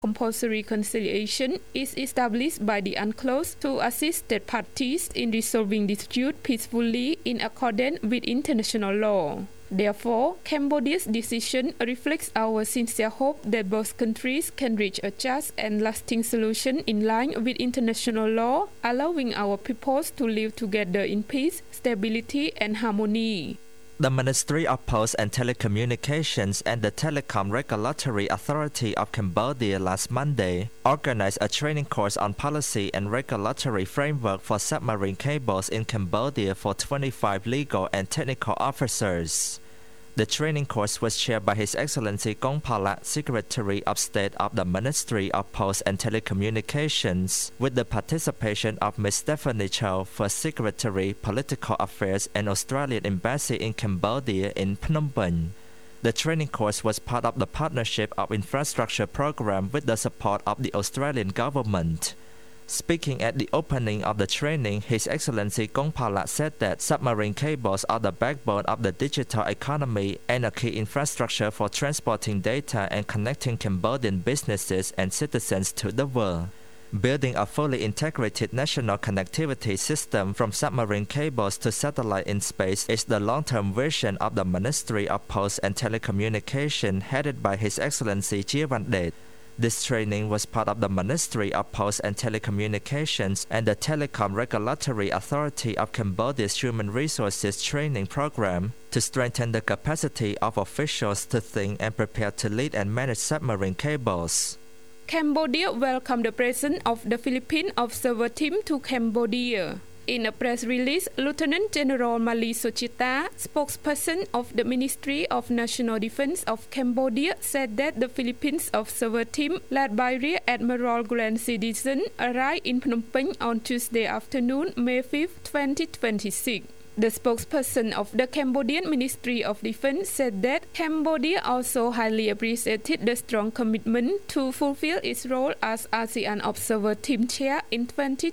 compulsory conciliation is established by the UNCLOS to assist state parties in resolving disputes peacefully in accordance with international law. Therefore, Cambodia's decision reflects our sincere hope that both countries can reach a just and lasting solution in line with international law, allowing our peoples to live together in peace, stability, and harmony. The Ministry of Posts and Telecommunications and the Telecom Regulatory Authority of Cambodia last Monday organized a training course on policy and regulatory framework for submarine cables in Cambodia for 25 legal and technical officers. The training course was chaired by His Excellency Kong Phalat, Secretary of State of the Ministry of Posts and Telecommunications, with the participation of Ms. Stephanie Chow, First Secretary, Political Affairs and Australian Embassy in Cambodia in Phnom Penh. The training course was part of the Partnership of Infrastructure program with the support of the Australian government. Speaking at the opening of the training, His Excellency Kong Phalat said that submarine cables are the backbone of the digital economy and a key infrastructure for transporting data and connecting Cambodian businesses and citizens to the world. Building a fully integrated national connectivity system from submarine cables to satellite in space is the long-term vision of the Ministry of Posts and Telecommunication headed by His Excellency Jivandet. This training was part of the Ministry of Posts and Telecommunications and the Telecom Regulatory Authority of Cambodia's Human Resources Training Program to strengthen the capacity of officials to think and prepare to lead and manage submarine cables. Cambodia welcomed the presence of the Philippine Observer Team to Cambodia. In a press release, Lieutenant General Mali Sochita, spokesperson of the Ministry of National Defense of Cambodia, said that the Philippines Observer Team, led by Rear Admiral Glenn Citizen, arrived in Phnom Penh on Tuesday afternoon, May 5, 2026. The spokesperson of the Cambodian Ministry of Defense said that Cambodia also highly appreciated the strong commitment to fulfill its role as ASEAN Observer Team Chair in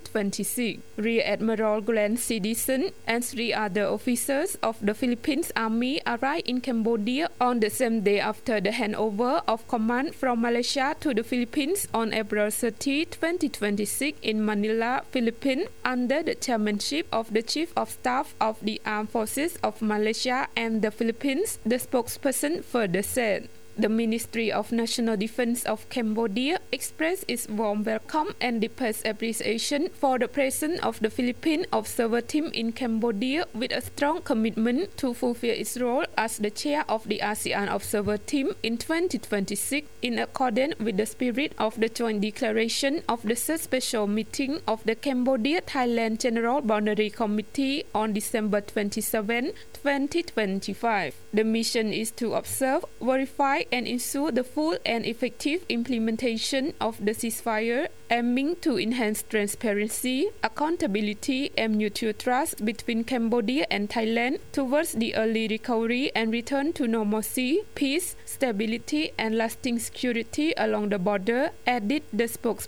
2026. Rear Admiral Glenn Citizen and 3 other officers of the Philippines Army arrived in Cambodia on the same day after the handover of command from Malaysia to the Philippines on April 30, 2026 in Manila, Philippines, under the chairmanship of the Chief of Staff of the Armed Forces of Malaysia and the Philippines, the spokesperson further said. The Ministry of National Defense of Cambodia expressed its warm welcome and deepest appreciation for the presence of the Philippine Observer Team in Cambodia with a strong commitment to fulfill its role as the chair of the ASEAN Observer Team in 2026 in accordance with the spirit of the Joint Declaration of the Third Special Meeting of the Cambodia-Thailand General Boundary Committee on December 27, 2025. The mission is to observe, verify, and ensure the full and effective implementation of the ceasefire, aiming to enhance transparency, accountability, and mutual trust between Cambodia and Thailand towards the early recovery and return to normalcy, peace, stability, and lasting security along the border, added the spokesperson.